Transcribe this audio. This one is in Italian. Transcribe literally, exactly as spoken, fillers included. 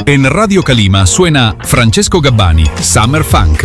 In Radio Calima suena Francesco Gabbani, Summer Funk.